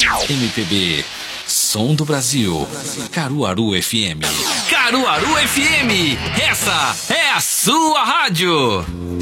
MPB, som do Brasil. Caruaru FM. Caruaru FM, essa é a sua rádio.